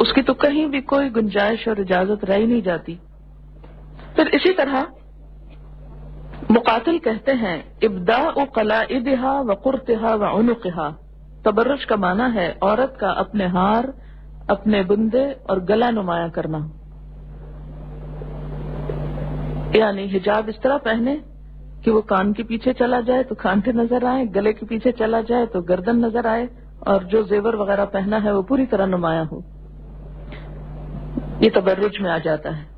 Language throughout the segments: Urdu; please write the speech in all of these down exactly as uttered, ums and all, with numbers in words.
اس کی تو کہیں بھی کوئی گنجائش اور اجازت رہ ہی نہیں جاتی. پھر اسی طرح مقاتل کہتے ہیں ابداء قلائدها وقرطها وعنقها. تبرج کا معنی ہے عورت کا اپنے ہار، اپنے بندے اور گلا نمایاں کرنا. یعنی حجاب اس طرح پہنے کہ وہ کان کے پیچھے چلا جائے تو کانٹے نظر آئے، گلے کے پیچھے چلا جائے تو گردن نظر آئے، اور جو زیور وغیرہ پہنا ہے وہ پوری طرح نمایاں ہو. یہ تبرج میں آ جاتا ہے.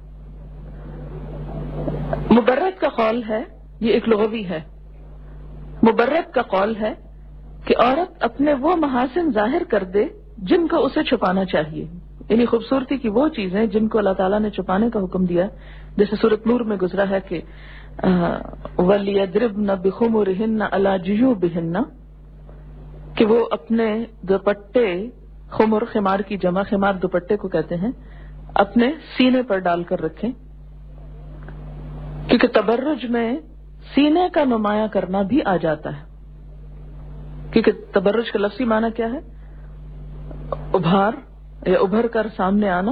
مبرد کا قول ہے، یہ ایک لغوی ہے، مبرد کا قول ہے کہ عورت اپنے وہ محاسن ظاہر کر دے جن کو اسے چھپانا چاہیے. یعنی خوبصورتی کی وہ چیزیں جن کو اللہ تعالیٰ نے چھپانے کا حکم دیا، جیسے سورۃ نور میں گزرا ہے کہ وَلْيَضْرِبْنَ بِخُمُرِهِنَّ عَلَى جُيُوبِهِنَّ، کہ وہ اپنے دوپٹے، خمر خمار کی جمع، خمار دوپٹے کو کہتے ہیں، اپنے سینے پر ڈال کر رکھیں. کیونکہ تبرج میں سینے کا نمایاں کرنا بھی آ جاتا ہے. کیونکہ تبرج کا لفظی معنی کیا ہے؟ ابھار یا ابھر کر سامنے آنا.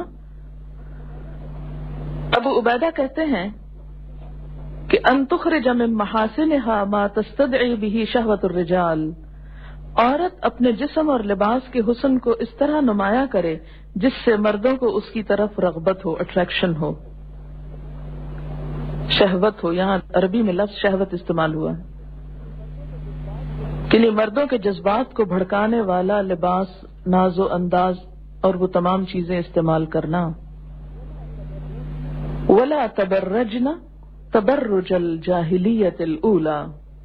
ابو عبیدہ کہتے ہیں کہ ان تخرج من محاسنها ما تستدعي به شہوۃ الرجال، عورت اپنے جسم اور لباس کے حسن کو اس طرح نمایاں کرے جس سے مردوں کو اس کی طرف رغبت ہو، اٹریکشن ہو، شہوت ہو. یہاں عربی میں لفظ شہوت استعمال ہوا ہے، یعنی مردوں کے جذبات کو بھڑکانے والا لباس، ناز و انداز اور وہ تمام چیزیں استعمال کرنا. وَلَا تَبَرَّجْنَ تَبَرُّجَ الْجَاهِلِيَّةِ الْأُولَى،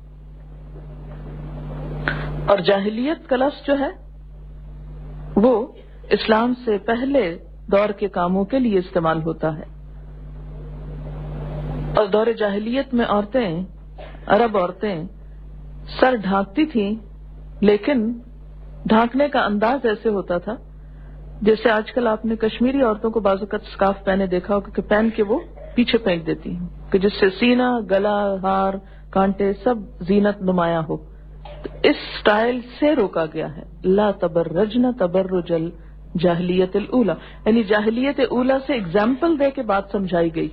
اور جاہلیت کا لفظ جو ہے وہ اسلام سے پہلے دور کے کاموں کے لیے استعمال ہوتا ہے. اور دور جاہلیت میں عورتیں، عرب عورتیں سر ڈھانکتی تھیں، لیکن ڈھانکنے کا انداز ایسے ہوتا تھا جیسے آج کل آپ نے کشمیری عورتوں کو بعض اوقات اسکارف پہنے دیکھا ہو کہ پہن کے وہ پیچھے پھینک دیتی ہیں کہ جس سے سینہ، گلا، ہار، کانٹے سب زینت نمایاں ہو. تو اس سٹائل سے روکا گیا ہے. لا تبرجن تبرج الجاہلیت الاولی، یعنی جاہلیت اولی سے اگزامپل دے کے بات سمجھائی گئی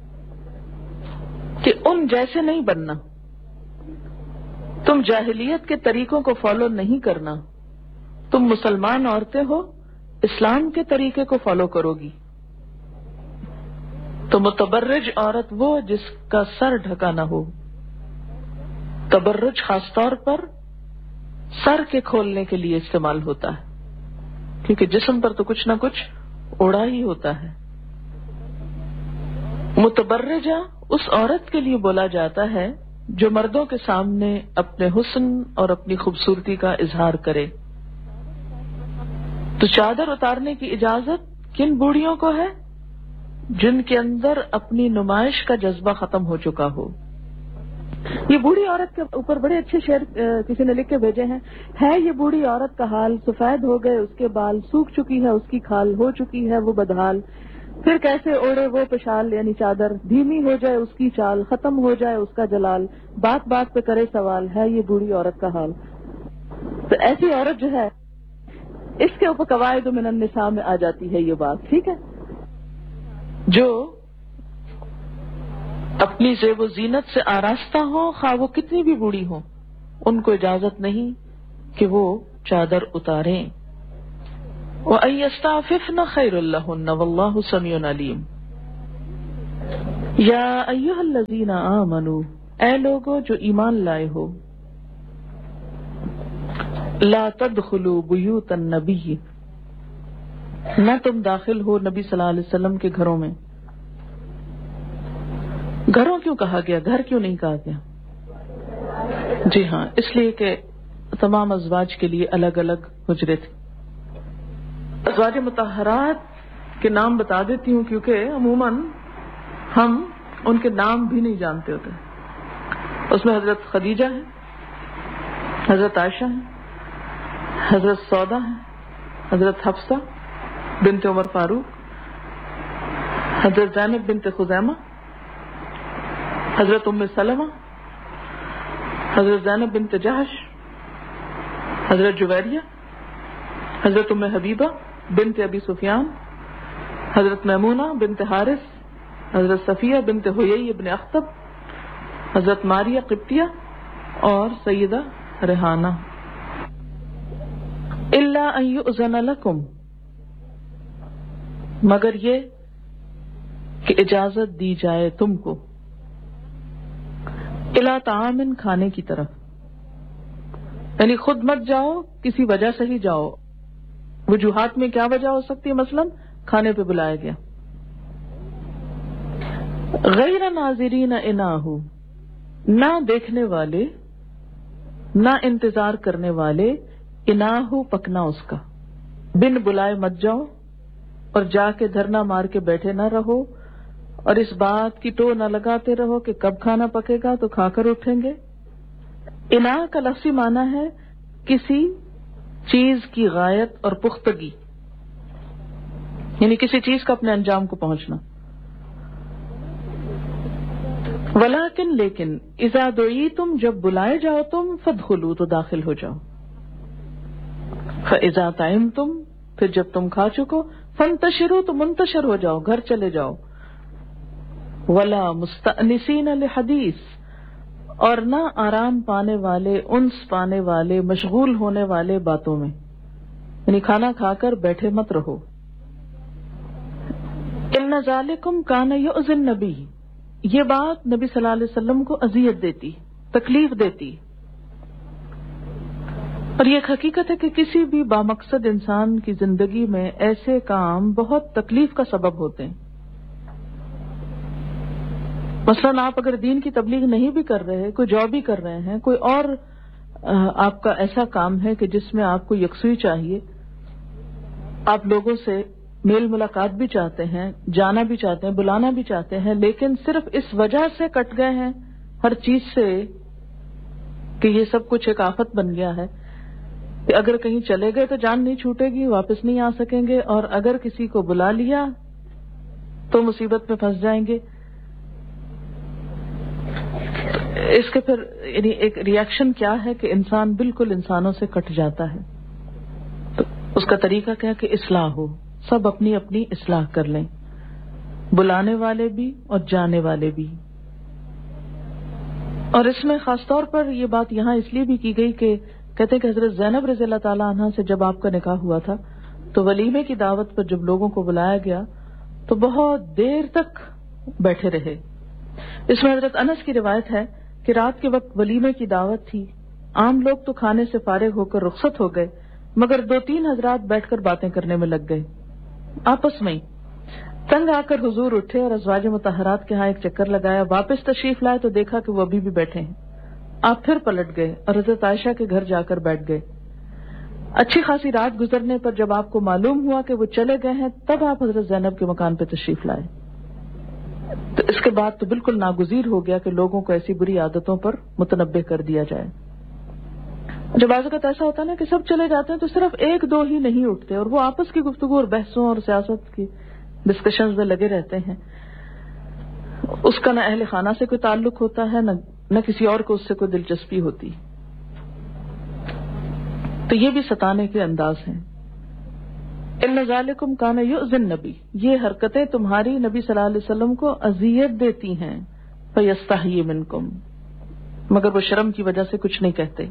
کہ ان جیسے نہیں بننا، تم جاہلیت کے طریقوں کو فالو نہیں کرنا، تم مسلمان عورتیں ہو، اسلام کے طریقے کو فالو کرو گی. تو متبرج عورت وہ جس کا سر ڈھکا نہ ہو. تبرج خاص طور پر سر کے کھولنے کے لیے استعمال ہوتا ہے، کیونکہ جسم پر تو کچھ نہ کچھ اڑا ہی ہوتا ہے. متبرجہ اس عورت کے لیے بولا جاتا ہے جو مردوں کے سامنے اپنے حسن اور اپنی خوبصورتی کا اظہار کرے. تو چادر اتارنے کی اجازت کن بوڑھیوں کو ہے؟ جن کے اندر اپنی نمائش کا جذبہ ختم ہو چکا ہو. یہ بوڑھی عورت کے اوپر بڑے اچھے شعر کسی نے لکھ کے بھیجے ہیں. ہے یہ بوڑھی عورت کا حال، سفید ہو گئے اس کے بال، سوکھ چکی ہے اس کی کھال، ہو چکی ہے وہ بدحال، پھر کیسے اوڑے وہ پشال یعنی چادر، دھیمی ہو جائے اس کی چال، ختم ہو جائے اس کا جلال، بات بات پہ کرے سوال، ہے یہ بوڑھی عورت کا حال. تو ایسی عورت جو ہے اس کے اوپر قواعد من النساء میں آ جاتی ہے یہ بات. ٹھیک ہے، جو اپنی زیب و زینت سے آراستہ ہوں، خواہ وہ کتنی بھی بوڑھی ہوں، ان کو اجازت نہیں کہ وہ چادر اتاریں. وَأَن يَسْتَعْفِفْنَ خَيْرٌ لَهُنَّ وَاللَّهُ سَمِيعٌ عَلِيمٌ. یا ایھا الذین آمنوا، اے لوگو جو ایمان لائے ہو، لا تدخلوا بیوت النبی، نہ تم داخل ہو نبی صلی اللہ علیہ وسلم کے گھروں میں. گھروں کیوں کہا گیا، گھر کیوں نہیں کہا گیا؟ جی ہاں، اس لیے کہ تمام ازواج کے لیے الگ الگ حجرے تھے. ازواج مطہرات کے نام بتا دیتی ہوں کیونکہ عموماً ہم ان کے نام بھی نہیں جانتے ہوتے. اس میں حضرت خدیجہ ہے، حضرت عائشہ ہے، حضرت سودا ہے، حضرت حفصہ بنت عمر فاروق، حضرت زینب بنت خزیمہ، حضرت ام سلمہ، حضرت زینب بنت جہش، حضرت جویریہ، حضرت ام حبیبہ بنت ابی سفیان، حضرت میمونہ بنت حارث، حضرت صفیہ بنت حیی ابن اخطب، حضرت ماریہ قبطیہ اور سیدہ ریحانہ. الا ان یؤذن لکم، مگر یہ کہ اجازت دی جائے تم کو، الی طعام، کھانے کی طرف، یعنی خود مت جاؤ، کسی وجہ سے ہی جاؤ. وجوہات میں کیا وجہ ہو سکتی ہے؟ مثلا کھانے پہ بلایا گیا. غیر ناظرین اناہ، نہ دیکھنے والے، نہ انتظار کرنے والے، اناہ پکنا اس کا. بن بلائے مت جاؤ اور جا کے دھرنا مار کے بیٹھے نہ رہو اور اس بات کی ٹو نہ لگاتے رہو کہ کب کھانا پکے گا تو کھا کر اٹھیں گے. اناہ کا لفظی معنی ہے کسی چیز کی غایت اور پختگی، یعنی کسی چیز کا اپنے انجام کو پہنچنا. ولیکن لیکن اذا دعیتم، جب بلائے جاؤ تم، فادخلوا، تو داخل ہو جاؤ. فاذا طعمتم، پھر جب تم کھا چکو، فانتشروا، تو منتشر ہو جاؤ، گھر چلے جاؤ. ولا مستأنسین لحدیث، اور نہ آرام پانے والے، انس پانے والے، مشغول ہونے والے باتوں میں، یعنی کھانا کھا کر بیٹھے مت رہو. ان ذالکم کان یؤذی النبی، یہ بات نبی صلی اللہ علیہ وسلم کو اذیت دیتی، تکلیف دیتی. اور یہ ایک حقیقت ہے کہ کسی بھی بامقصد انسان کی زندگی میں ایسے کام بہت تکلیف کا سبب ہوتے ہیں. مثلاً آپ اگر دین کی تبلیغ نہیں بھی کر رہے، کوئی جاب بھی کر رہے ہیں، کوئی اور آپ کا ایسا کام ہے کہ جس میں آپ کو یکسوئی چاہیے، آپ لوگوں سے میل ملاقات بھی چاہتے ہیں، جانا بھی چاہتے ہیں، بلانا بھی چاہتے ہیں، لیکن صرف اس وجہ سے کٹ گئے ہیں ہر چیز سے کہ یہ سب کچھ ایک آفت بن گیا ہے کہ اگر کہیں چلے گئے تو جان نہیں چھوٹے گی، واپس نہیں آ سکیں گے، اور اگر کسی کو بلا لیا تو مصیبت میں پھنس جائیں گے. اس کے پھر یعنی ایک ری ایکشن کیا ہے کہ انسان بالکل انسانوں سے کٹ جاتا ہے. تو اس کا طریقہ کیا کہ اصلاح ہو، سب اپنی اپنی اصلاح کر لیں، بلانے والے بھی اور جانے والے بھی. اور اس میں خاص طور پر یہ بات یہاں اس لیے بھی کی گئی کہ کہتے ہیں کہ حضرت زینب رضی اللہ تعالی عنہا سے جب آپ کا نکاح ہوا تھا تو ولیمے کی دعوت پر جب لوگوں کو بلایا گیا تو بہت دیر تک بیٹھے رہے. اس میں حضرت انس کی روایت ہے کہ رات کے وقت ولیمے کی دعوت تھی، عام لوگ تو کھانے سے فارغ ہو کر رخصت ہو گئے، مگر دو تین حضرات بیٹھ کر باتیں کرنے میں لگ گئے آپس میں. تنگ آ کر حضور اٹھے اور ازواج مطہرات کے ہاں ایک چکر لگایا، واپس تشریف لائے تو دیکھا کہ وہ ابھی بھی بیٹھے ہیں. آپ پھر پلٹ گئے اور حضرت عائشہ کے گھر جا کر بیٹھ گئے. اچھی خاصی رات گزرنے پر جب آپ کو معلوم ہوا کہ وہ چلے گئے ہیں تب آپ حضرت زینب کے مکان پہ تشریف لائے. تو اس کے بعد تو بالکل ناگزیر ہو گیا کہ لوگوں کو ایسی بری عادتوں پر متنبہ کر دیا جائے. جب بعض اوقات ایسا ہوتا ہے نا کہ سب چلے جاتے ہیں تو صرف ایک دو ہی نہیں اٹھتے اور وہ آپس کی گفتگو اور بحثوں اور سیاست کی ڈسکشنز میں لگے رہتے ہیں. اس کا نہ اہل خانہ سے کوئی تعلق ہوتا ہے، نہ نہ کسی اور کو اس سے کوئی دلچسپی ہوتی. تو یہ بھی ستانے کے انداز ہیں. ان ذالکم کان یؤذی النبی، یہ حرکتیں تمہاری نبی صلی اللہ علیہ وسلم کو اذیت دیتی ہیں. فیستحیی منکم، مگر وہ شرم کی وجہ سے کچھ نہیں کہتے،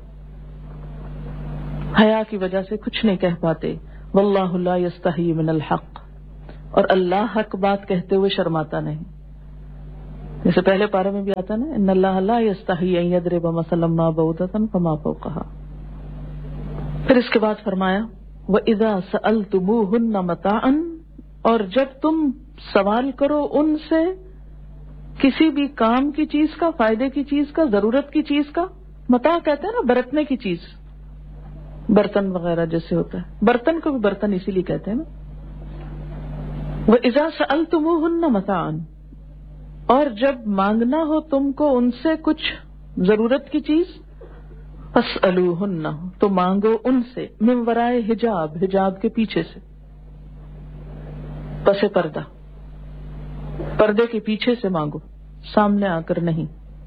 حیا کی وجہ سے کچھ نہیں کہہ پاتے. واللہ لا یستحیی من الحق، اور اللہ حق بات کہتے ہوئے شرماتا نہیں. جیسے پہلے پارے میں بھی آتا نا، ان اللہ لا یستحیی ان یضرب مثلا ما بعوضۃ فما فوقها. پھر اس کے بعد فرمایا وَإِذَا سَأَلْتُمُوهُنَّ مَتَاعًا، اور جب تم سوال کرو ان سے کسی بھی کام کی چیز کا، فائدے کی چیز کا، ضرورت کی چیز کا. متاع کہتے ہیں نا برتنے کی چیز، برتن وغیرہ جیسے ہوتا ہے، برتن کو بھی برتن اسی لیے کہتے ہیں نا. وَإِذَا سَأَلْتُمُوهُنَّ مَتَاعًا، اور جب مانگنا ہو تم کو ان سے کچھ ضرورت کی چیز، فَاسْأَلُوهُنَّ، تو مانگو ان سے، من ورائے حجاب، حجاب کے پیچھے سے، پس پردہ، پردے کے پیچھے سے مانگو، سامنے آ کر نہیں.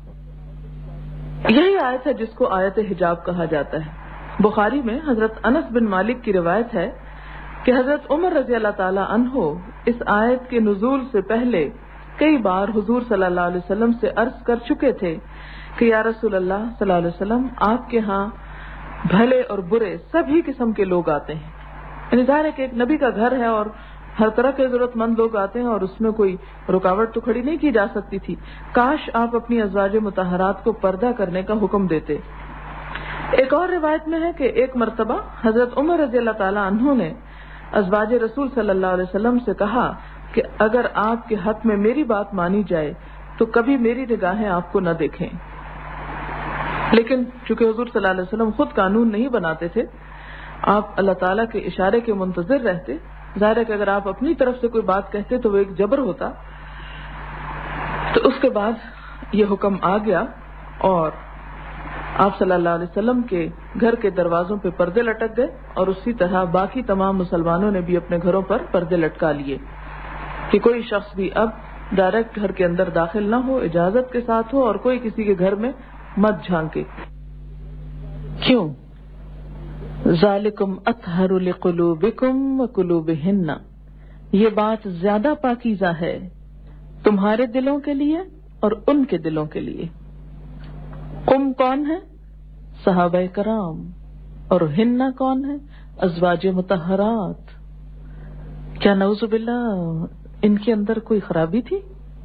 یہی آیت ہے جس کو آیت حجاب کہا جاتا ہے. بخاری میں حضرت انس بن مالک کی روایت ہے کہ حضرت عمر رضی اللہ تعالی عنہ اس آیت کے نزول سے پہلے کئی بار حضور صلی اللہ علیہ وسلم سے عرض کر چکے تھے کہ یا رسول اللہ صلی اللہ علیہ وسلم آپ کے ہاں بھلے اور برے سبھی قسم کے لوگ آتے ہیں. یعنی ظاہر ہے کہ ایک نبی کا گھر ہے اور ہر طرح کے ضرورت مند لوگ آتے ہیں اور اس میں کوئی رکاوٹ تو کھڑی نہیں کی جا سکتی تھی. کاش آپ اپنی ازواج مطہرات کو پردہ کرنے کا حکم دیتے. ایک اور روایت میں ہے کہ ایک مرتبہ حضرت عمر رضی اللہ تعالیٰ عنہ نے ازواج رسول صلی اللہ علیہ وسلم سے کہا کہ اگر آپ کے حق میں میری بات مانی جائے تو کبھی میری نگاہیں آپ کو نہ دیکھیں. لیکن چونکہ حضور صلی اللہ علیہ وسلم خود قانون نہیں بناتے تھے، آپ اللہ تعالیٰ کے اشارے کے منتظر رہتے. ظاہر ہے کہ اگر آپ اپنی طرف سے کوئی بات کہتے تو وہ ایک جبر ہوتا. تو اس کے بعد یہ حکم آ گیا اور آپ صلی اللہ علیہ وسلم کے گھر کے دروازوں پہ پردے لٹک گئے اور اسی طرح باقی تمام مسلمانوں نے بھی اپنے گھروں پر پردے لٹکا لیے کہ کوئی شخص بھی اب ڈائریکٹ گھر کے اندر داخل نہ ہو، اجازت کے ساتھ ہو اور کوئی کسی کے گھر میں مت جھانکے. کیوں؟ ذالکم اطہر لقلوبکم وقلوبہن، یہ بات زیادہ پاکیزہ ہے تمہارے دلوں کے لیے اور ان کے دلوں کے لیے. قم کون ہے؟ صحابہ کرام. اور ہن کون ہے؟ ازواج مطہرات. کیا نعوذ باللہ ان کے اندر کوئی خرابی تھی؟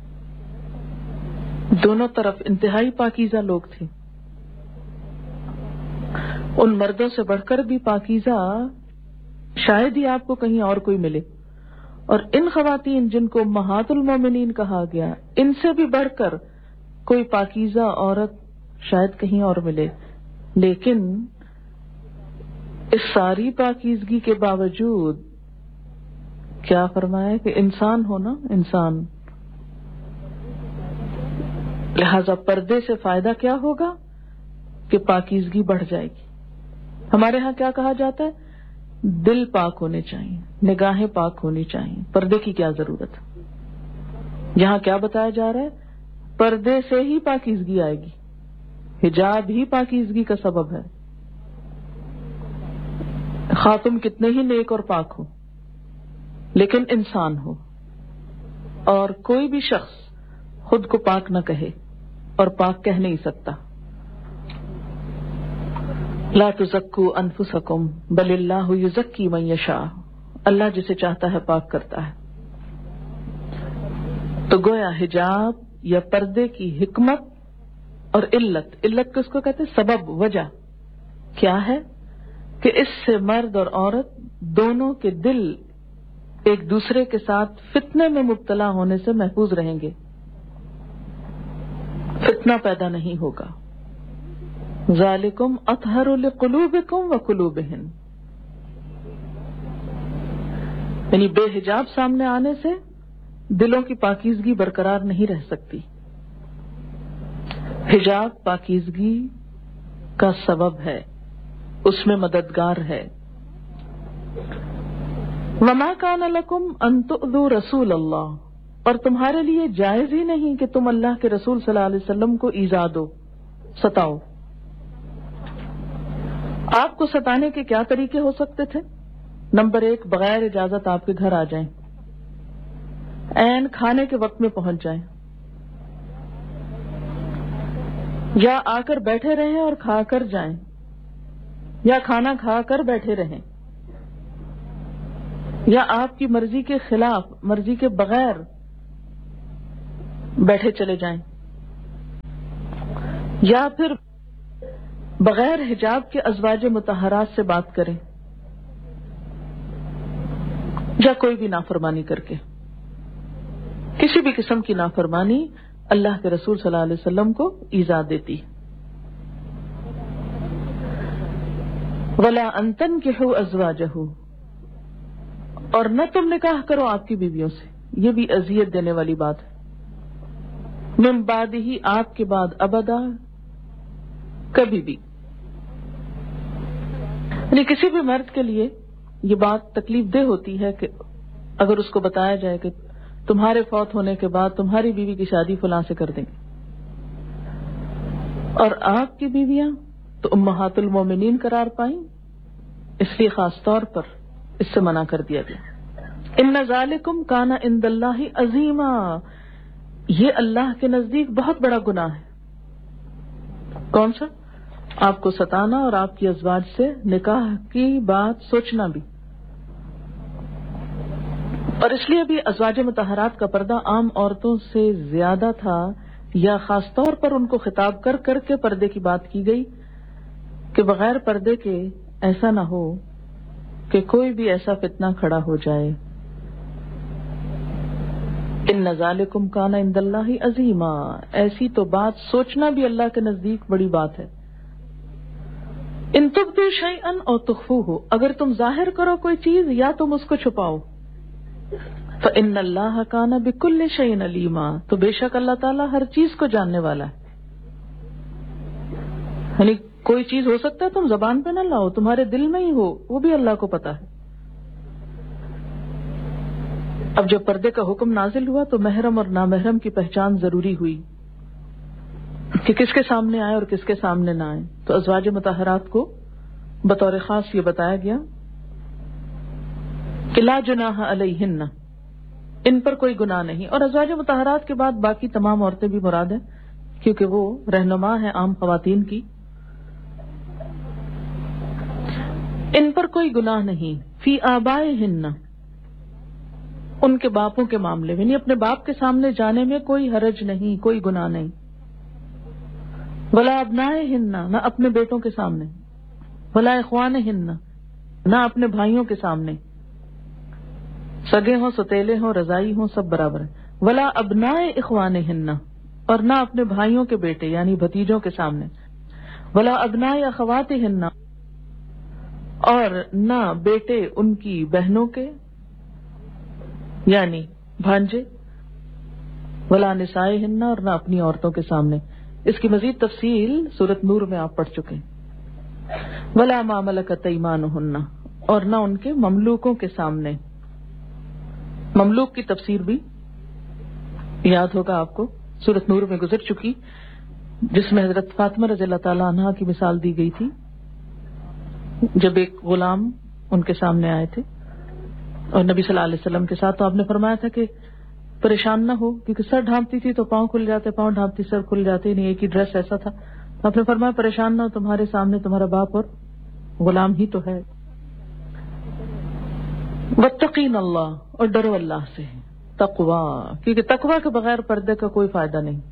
دونوں طرف انتہائی پاکیزہ لوگ تھے. ان مردوں سے بڑھ کر بھی پاکیزہ شاید ہی آپ کو کہیں اور کوئی ملے، اور ان خواتین جن کو امہات المومنین کہا گیا، ان سے بھی بڑھ کر کوئی پاکیزہ عورت شاید کہیں اور ملے. لیکن اس ساری پاکیزگی کے باوجود کیا فرمایا کہ انسان ہونا انسان، لہذا پردے سے فائدہ کیا ہوگا کہ پاکیزگی بڑھ جائے گی. ہمارے ہاں کیا کہا جاتا ہے؟ دل پاک ہونے چاہیے، نگاہیں پاک ہونی چاہیے، پردے کی کیا ضرورت. یہاں کیا بتایا جا رہا ہے؟ پردے سے ہی پاکیزگی آئے گی، حجاب ہی پاکیزگی کا سبب ہے. خاتم کتنے ہی نیک اور پاک ہو لیکن انسان ہو، اور کوئی بھی شخص خود کو پاک نہ کہے اور پاک کہہ نہیں سکتا. لا تزکوا انفسکم بل اللہ یزکی من یشاء، اللہ جسے چاہتا ہے پاک کرتا ہے. تو گویا حجاب یا پردے کی حکمت اور علت، علت کس کو کہتے ہیں؟ سبب، وجہ کیا ہے کہ اس سے مرد اور عورت دونوں کے دل ایک دوسرے کے ساتھ فتنے میں مبتلا ہونے سے محفوظ رہیں گے، فتنہ پیدا نہیں ہوگا. ذالکم اطہر لقلوبکم وقلوبہن، یعنی بے حجاب سامنے آنے سے دلوں کی پاکیزگی برقرار نہیں رہ سکتی. حجاب پاکیزگی کا سبب ہے، اس میں مددگار ہے. وما کان لکم ان تؤذوا رسول اللہ، اور تمہارے لیے جائز ہی نہیں کہ تم اللہ کے رسول صلی اللہ علیہ وسلم کو ایذا دو، ستاؤ. آپ کو ستانے کے کیا طریقے ہو سکتے تھے؟ نمبر ایک، بغیر اجازت آپ کے گھر آ جائیں، عین کھانے کے وقت میں پہنچ جائیں، یا آ کر بیٹھے رہیں اور کھا کر جائیں، یا کھانا کھا کر بیٹھے رہیں، یا آپ کی مرضی کے خلاف، مرضی کے بغیر بیٹھے چلے جائیں، یا پھر بغیر حجاب کے ازواج مطہرات سے بات کریں، یا کوئی بھی نافرمانی کر کے. کسی بھی قسم کی نافرمانی اللہ کے رسول صلی اللہ علیہ وسلم کو ایذا دیتی. وَلَا أَن تَنكِحُوا أَزْوَاجَهُ، اور نہ تم نکاح کرو آپ کی بیویوں سے. یہ بھی اذیت دینے والی بات ہے. من بعدہ، آپ کے بعد، ابدا، کبھی بھی. یعنی کسی بھی مرد کے لیے یہ بات تکلیف دہ ہوتی ہے کہ اگر اس کو بتایا جائے کہ تمہارے فوت ہونے کے بعد تمہاری بیوی کی شادی فلاں سے کر دیں گے، اور آپ کی بیویاں تو امہات المومنین قرار پائیں، اس لیے خاص طور پر اس سے منع کر دیا گیا. ان ذالکم کان عند اللہ عظیما، یہ اللہ کے نزدیک بہت بڑا گناہ ہے۔ کون سا؟ آپ کو ستانا اور آپ کی ازواج سے نکاح کی بات سوچنا بھی۔ اور اس لیے بھی ازواج مطہرات کا پردہ عام عورتوں سے زیادہ تھا، یا خاص طور پر ان کو خطاب کر کر کے پردے کی بات کی گئی کہ بغیر پردے کے ایسا نہ ہو کہ کوئی بھی ایسا فتنہ کھڑا ہو جائے۔ ان ذالکم کان عند اللہ عظیما، ایسی تو بات سوچنا بھی اللہ کے نزدیک بڑی بات ہے۔ ان تبدوا شیئا او تخفوہ، اگر تم ظاہر کرو کوئی چیز یا تم اس کو چھپاؤ، فإن اللہ کان بکل شیء علیما، تو بے شک اللہ تعالیٰ ہر چیز کو جاننے والا ہے۔ یعنی کوئی چیز ہو سکتا ہے تم زبان پہ نہ لاؤ، تمہارے دل میں ہی ہو، وہ بھی اللہ کو پتا ہے۔ اب جب پردے کا حکم نازل ہوا تو محرم اور نامحرم کی پہچان ضروری ہوئی کہ کس کے سامنے آئے اور کس کے سامنے نہ آئے۔ تو ازواج مطہرات کو بطور خاص یہ بتایا گیا کہ لا جناح علیہن، ان پر کوئی گناہ نہیں۔ اور ازواج مطہرات کے بعد باقی تمام عورتیں بھی مراد ہیں، کیونکہ وہ رہنما ہیں عام خواتین کی۔ ان پر کوئی گناہ نہیں، فی آبائہن، ان کے باپوں کے معاملے میں، یعنی اپنے باپ کے سامنے جانے میں کوئی حرج نہیں، کوئی گناہ نہیں۔ ولا ابنائہن، نہ اپنے بیٹوں کے سامنے، ولا اخوانہن، نہ اپنے بھائیوں کے سامنے، سگے ہوں ستیلے ہوں رضائی ہوں سب برابر ہیں۔ ولا ابنائے اخوانہن، اور نہ اپنے بھائیوں کے بیٹے یعنی بھتیجوں کے سامنے۔ ولا ابنائے اخواتہن، اور نہ بیٹے ان کی بہنوں کے یعنی بھانجے۔ ولا نسائہن، اور نہ اپنی عورتوں کے سامنے۔ اس کی مزید تفصیل سورۃ نور میں آپ پڑھ چکے ہیں۔ ولا ما ملکت ایمانہن، اور نہ ان کے مملوکوں کے سامنے۔ مملوک کی تفسیر بھی یاد ہوگا آپ کو، سورۃ نور میں گزر چکی، جس میں حضرت فاطمہ رضی اللہ تعالی عنہا کی مثال دی گئی تھی، جب ایک غلام ان کے سامنے آئے تھے اور نبی صلی اللہ علیہ وسلم کے ساتھ، تو آپ نے فرمایا تھا کہ پریشان نہ ہو، کیونکہ سر ڈھانپتی تھی تو پاؤں کھل جاتے، پاؤں ڈھانپتی سر کھل جاتے، نہیں ایک ہی ڈریس ایسا تھا۔ آپ نے فرمایا پریشان نہ ہو، تمہارے سامنے تمہارا باپ اور غلام ہی تو ہے۔ واتقین اللہ، اور ڈرو اللہ سے، تقوی، کیونکہ تقوی کے بغیر پردے کا کوئی فائدہ نہیں۔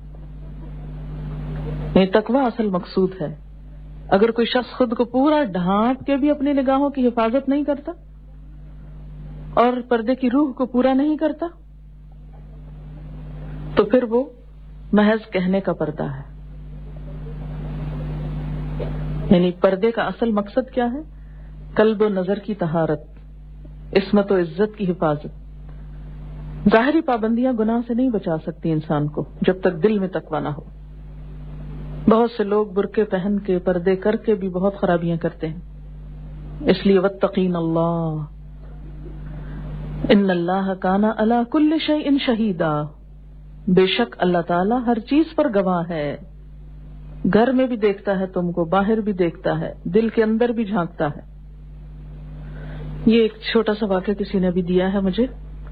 یہ تقوی اصل مقصود ہے۔ اگر کوئی شخص خود کو پورا ڈھانپ کے بھی اپنی نگاہوں کی حفاظت نہیں کرتا اور پردے کی روح کو پورا نہیں کرتا تو پھر وہ محض کہنے کا پردہ ہے۔ یعنی پردے کا اصل مقصد کیا ہے؟ قلب و نظر کی طہارت، عصمت و عزت کی حفاظت۔ ظاہری پابندیاں گناہ سے نہیں بچا سکتی انسان کو جب تک دل میں تقویٰ نہ ہو۔ بہت سے لوگ برقعے پہن کے پردے کر کے بھی بہت خرابیاں کرتے ہیں، اس لیے واتقین اللہ ان اللہ کان علی کل شیء شہیدا، بے شک اللہ تعالیٰ ہر چیز پر گواہ ہے۔ گھر میں بھی دیکھتا ہے تم کو، باہر بھی دیکھتا ہے، دل کے اندر بھی جھانکتا ہے۔ یہ ایک چھوٹا سا واقعہ کسی نے بھی دیا ہے مجھے،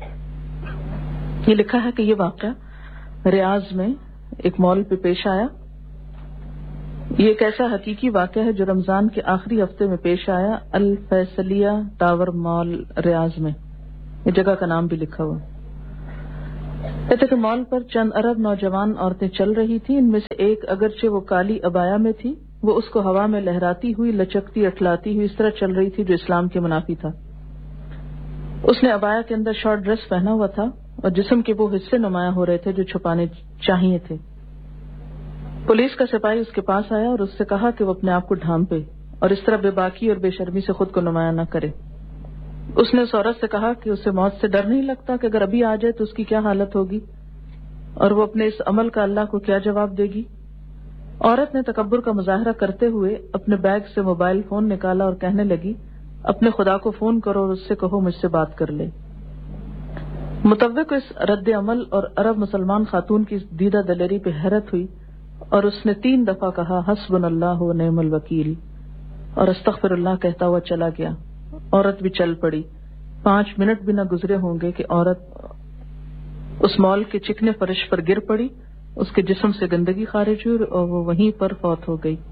یہ لکھا ہے کہ یہ واقعہ ریاض میں ایک مال پہ پیش آیا۔ یہ ایک ایسا حقیقی واقعہ ہے جو رمضان کے آخری ہفتے میں پیش آیا، الفیصلیہ ٹاور مال ریاض میں، یہ جگہ کا نام بھی لکھا ہوا۔ کہتے کہ مال پر چند عرب نوجوان عورتیں چل رہی تھیں، ان میں سے ایک اگرچہ وہ کالی عبایا میں تھی، وہ اس کو ہوا میں لہراتی ہوئی، لچکتی اٹھلاتی ہوئی اس طرح چل رہی تھی جو اسلام کے منافی تھا۔ اس نے عبایا کے اندر شارٹ ڈریس پہنا ہوا تھا اور جسم کے وہ حصے نمایاں ہو رہے تھے جو چھپانے چاہیے تھے۔ پولیس کا سپاہی اس کے پاس آیا اور اس سے کہا کہ وہ اپنے آپ کو ڈھانپے اور اس طرح بے باکی اور بے شرمی سے خود کو نمایاں نہ کرے۔ اس نے اس عورت سے کہا کہ اسے موت سے ڈر نہیں لگتا کہ اگر ابھی آ جائے تو اس کی کیا حالت ہوگی اور وہ اپنے اس عمل کا اللہ کو کیا جواب دے گی۔ عورت نے تکبر کا مظاہرہ کرتے ہوئے اپنے بیگ سے موبائل فون نکالا اور کہنے لگی اپنے خدا کو فون کرو اور اس سے کہو مجھ سے بات کر لے۔ متوق کو اس رد عمل اور عرب مسلمان خاتون کی دیدہ دلیری پہ حیرت ہوئی اور اس نے تین دفعہ کہا حسبنا اللہ و نعم الوکیل اور استغفر اللہ کہتا ہوا چلا گیا۔ عورت بھی چل پڑی، پانچ منٹ بھی نہ گزرے ہوں گے کہ عورت اس مال کے چکنے فرش پر گر پڑی، اس کے جسم سے گندگی خارج ہوئی اور وہ وہیں پر فوت ہو گئی.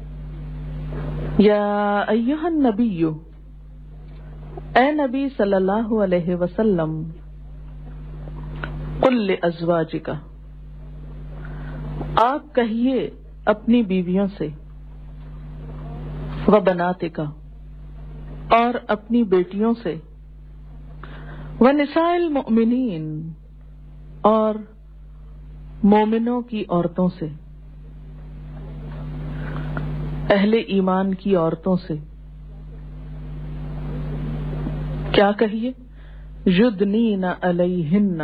یا ایھا النبی، اے نبی صلی اللہ علیہ وسلم، قل لازواجک، آپ کہیے اپنی بیویوں سے، وبناتک، اور اپنی بیٹیوں سے، ونساء المؤمنین، اور مومنوں کی عورتوں سے، اہل ایمان کی عورتوں سے. کیا کہیے؟ یدنین علیہن،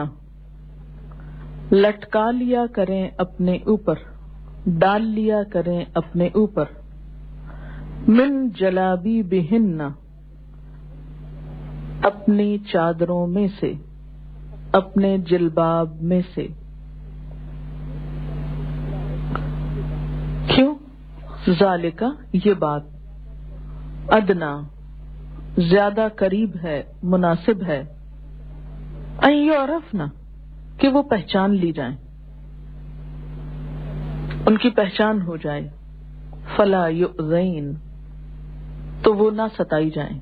لٹکا لیا کریں اپنے اوپر، ڈال لیا کریں اپنے اوپر، من جلابیبہن، اپنی چادروں میں سے، اپنے جلباب میں سے. کیوں؟ ذالکہ، یہ بات، ادنا، زیادہ قریب ہے، مناسب ہے، ان یعرفن، کہ وہ پہچان لی جائیں، ان کی پہچان ہو جائے، فلا یؤذین، تو وہ نہ ستائی جائیں.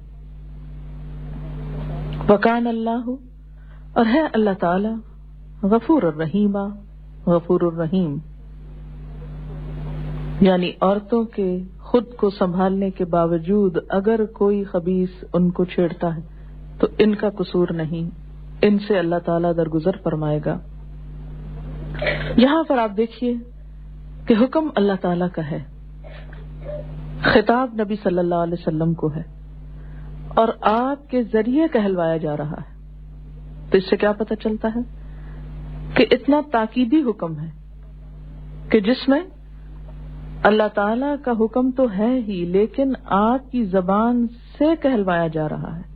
وکان اللہ، اور ہے اللہ تعالی، غفور الرحیم، غفور الرحیم. یعنی عورتوں کے خود کو سنبھالنے کے باوجود اگر کوئی خبیث ان کو چھیڑتا ہے تو ان کا قصور نہیں، ان سے اللہ تعالیٰ درگزر فرمائے گا. یہاں پر آپ دیکھیے کہ حکم اللہ تعالیٰ کا ہے، خطاب نبی صلی اللہ علیہ وسلم کو ہے، اور آپ کے ذریعے کہلوایا جا رہا ہے. تو اس سے کیا پتہ چلتا ہے کہ اتنا تاکیدی حکم ہے کہ جس میں اللہ تعالیٰ کا حکم تو ہے ہی، لیکن آپ کی زبان سے کہلوایا جا رہا ہے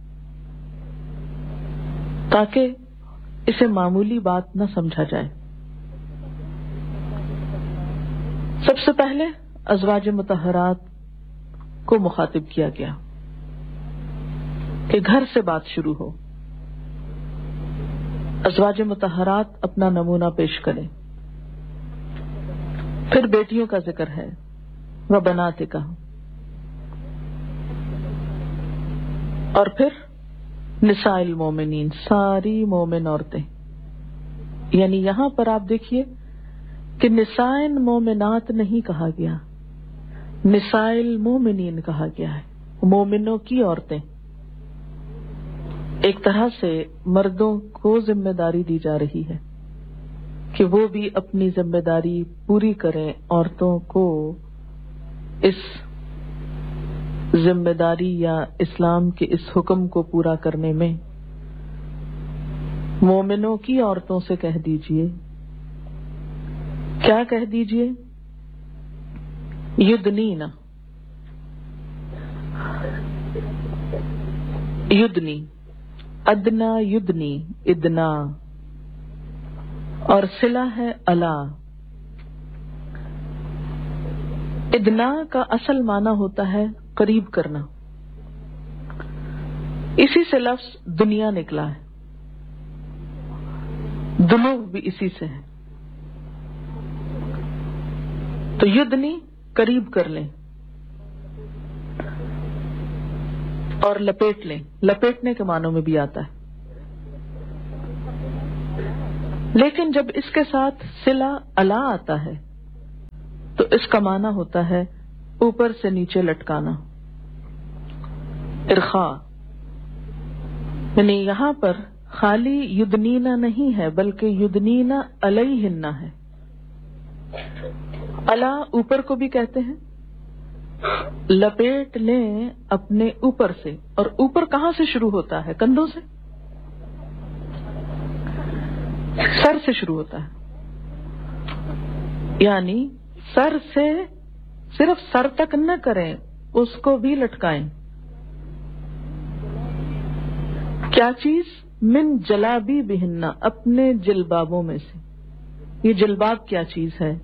تاکہ اسے معمولی بات نہ سمجھا جائے. سب سے پہلے ازواج مطہرات کو مخاطب کیا گیا کہ گھر سے بات شروع ہو. ازواج مطہرات اپنا نمونہ پیش کریں. پھر بیٹیوں کا ذکر ہے، وبناتک، اور پھر نساء المومنین، ساری مومن عورتیں. یعنی یہاں پر آپ دیکھیے کہ نساء مومنات نہیں کہا گیا، نساء المومنین کہا گیا ہے، مومنوں کی عورتیں. ایک طرح سے مردوں کو ذمہ داری دی جا رہی ہے کہ وہ بھی اپنی ذمہ داری پوری کریں، عورتوں کو اس ذمہ داری یا اسلام کے اس حکم کو پورا کرنے میں. مومنوں کی عورتوں سے کہہ دیجئے، کیا کہہ دیجئے؟ یدنین، یدنی، ادنا یدنی، ادنا، اور صلہ ہے الا. ادنا کا اصل معنی ہوتا ہے قریب کرنا، اسی سے لفظ دنیا نکلا ہے، دنو بھی اسی سے ہے. تو یدنی قریب کر لیں اور لپیٹ لیں، لپیٹنے کے معنوں میں بھی آتا ہے. لیکن جب اس کے ساتھ صلہ الا آتا ہے تو اس کا معنی ہوتا ہے اوپر سے نیچے لٹکانا، ارخاء. یعنی یہاں پر خالی یدنینا نہیں ہے بلکہ یدنینا علیہن ہے. الا اوپر کو بھی کہتے ہیں. لپیٹ لیں اپنے اوپر سے، اور اوپر کہاں سے شروع ہوتا ہے؟ کندھوں سے، سر سے شروع ہوتا ہے. یعنی سر سے صرف سر تک نہ کریں، اس کو بھی لٹکائیں. کیا چیز؟ من جلابی بہن، اپنے جلبابوں میں سے. یہ جلباب کیا چیز ہے؟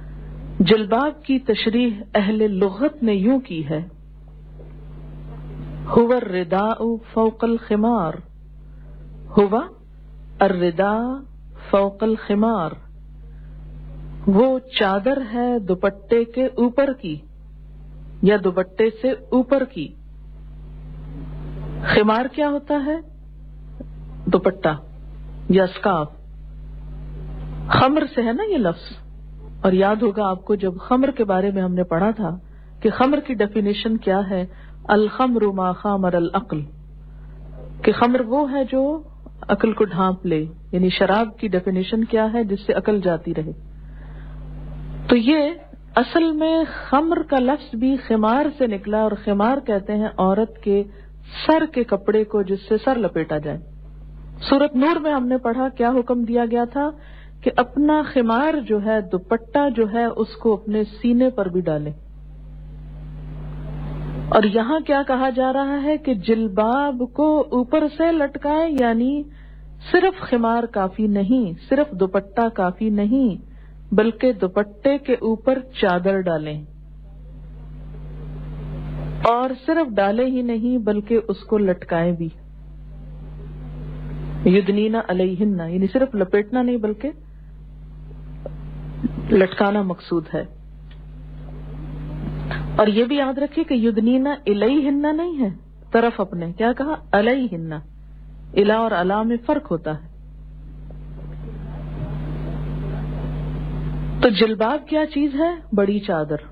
جلباب کی تشریح اہل لغت نے یوں کی ہے हुवा الرداء فوق الخمار, हुवा الرداء فوق الخمار, वो चादर है दुपट्टे के ऊपर की या दुपट्टे से ऊपर की. खिमार क्या होता है? दुपट्टा या स्कार्फ. खम्र से है ना ये लफ्ज. और याद होगा आपको जब खम्र के बारे में हमने पढ़ा था कि खम्र की डेफिनेशन क्या है, अल खम्रु मा खामर अल अक्ल, कि खम्र वो है जो अक्ल को ढांप ले, यानी शराब की डेफिनेशन क्या है, जिससे अक्ल जाती रहे. तो ये असल में खम्र का लफ्ज भी खिमार से निकला, और खिमार कहते हैं औरत के सर के कपड़े को जिससे सर लपेटा जाए. सूरत नूर में हमने पढ़ा क्या हुक्म दिया गया था कि अपना खिमार जो है, दुपट्टा जो है, उसको अपने सीने पर भी डालें. और यहाँ क्या कहा जा रहा है कि जिलबाब को ऊपर से लटकाएं, यानी सिर्फ खिमार काफी नहीं, सिर्फ दुपट्टा काफी नहीं, बल्कि दुपट्टे के ऊपर चादर डालें. और सिर्फ डाले ही नहीं बल्कि उसको लटकाएं भी. युदनीना अलैहिन्ना, यानी सिर्फ लपेटना नहीं बल्कि लटकाना मकसूद है. और ये भी याद रखिए कि युदनीना इलैहिन्ना नहीं है, तरफ अपने, क्या कहा, अलैहिन्ना. इला और अला में फर्क होता है. तो जिलबाब क्या चीज है? बड़ी चादर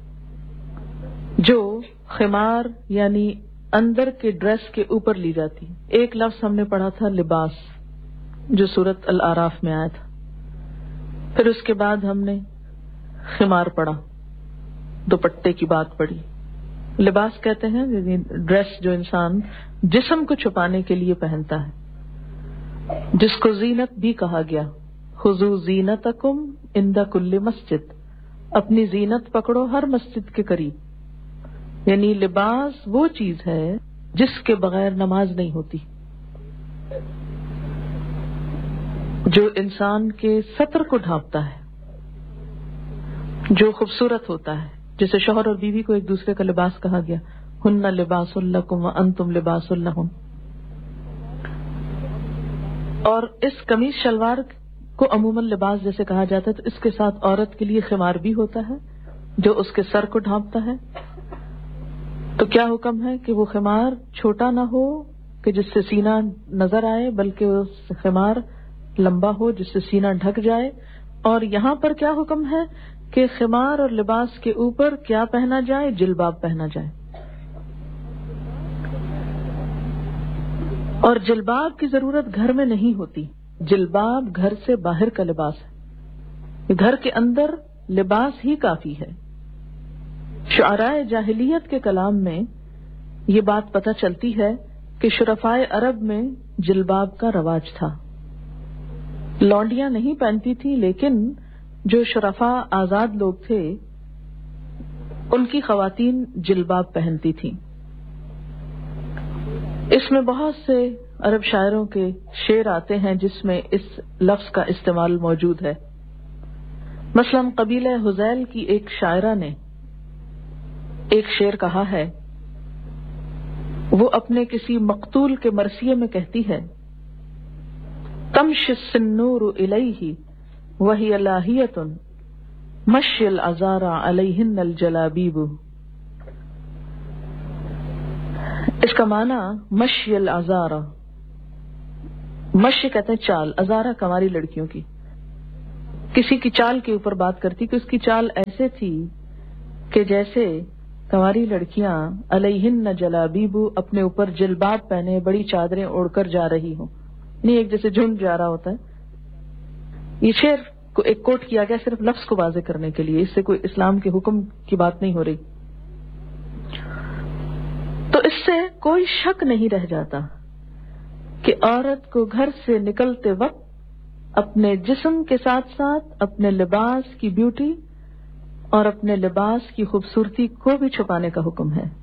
जो खिमार यानी अंदर के ड्रेस के ऊपर ली जाती. एक लफ्ज हमने पढ़ा था लिबास, जो सूरत अल आराफ में आया था. फिर उसके बाद हमने खिमार पढ़ा, दुपट्टे की बात पढ़ी. लिबास कहते हैं ड्रेस जो इंसान जिस्म को छुपाने के लिए पहनता है, जिसको जीनत भी कहा गया. खुजू जीनतकुम इंदा कुल्ली मस्जिद, अपनी जीनत पकड़ो हर मस्जिद के करीब. यानी लिबास वो चीज है जिसके बगैर नमाज नहीं होती, जो इंसान के सतर को ढांपता है, जो खूबसूरत होता है. जैसे शौहर और बीवी को एक दूसरे का लिबास कहा गया, हुन्ना लिबासुल लकुम व अंतुम लिबासुल लहुम. और इस कमीज शलवार को अमूमन लिबास जैसे कहा जाता है, तो इसके साथ औरत के लिए खिमार भी होता है जो उसके सर को ढांपता है. तो क्या हुक्म है कि वो खिमार छोटा ना हो कि जिससे सीना नजर आए, बल्कि वो खिमार लंबा हो जिससे सीना ढक जाए. और यहाँ पर क्या हुक्म है कि खिमार और लिबास के ऊपर क्या पहना जाए? जिलबाब पहना जाए. और जिलबाब की जरूरत घर में नहीं होती. जिलबाब घर से बाहर का लिबास है, घर के अंदर लिबास ही काफी है. शुअराए जाहिलियत के कलाम में ये बात पता चलती है कि शुरफाए अरब में जिलबाब का रवाज था. लौंडियां नहीं पहनती थी, लेकिन जो शुरफा आजाद लोग थे उनकी खवातीन जिलबाब पहनती थीं. इसमें बहुत से अरब शायरों के शेर आते हैं जिसमें इस लफ्ज का इस्तेमाल मौजूद है. मसलन कबीले हुजैल की एक शायरा ने एक शेर कहा है. वो अपने किसी मकतूल के मरसिये में कहती है, तमशिस्सिन्नूरु इलैहि वही अलाहियतुन मश्यल अजारा अलैहिन्नल जलाबीबु. इसका माना मश्यल अजारा, मश्य कहते हैं चाल, अजारा कमारी लड़कियों की. किसी की चाल के ऊपर बात करती कि उसकी चाल ऐसे थी कि जैसे कंवारी लड़कियां अलैहिन्न जलाबीबु, अपने ऊपर जिलबाब पहने बड़ी चादरें ओढ़कर जा रही हों. नहीं, एक जैसे झुंड जा रहा होता है. ये शेर को एक कोट किया गया सिर्फ लफ्ज को वाजे करने के लिए, इससे कोई इस्लाम के हुक्म की बात नहीं हो रही. तो इससे कोई शक नहीं रह जाता कि औरत को घर से निकलते वक्त अपने जिस्म के साथ साथ अपने लिबास की ब्यूटी और अपने लिबास की खूबसूरती को भी छुपाने का हुक्म है.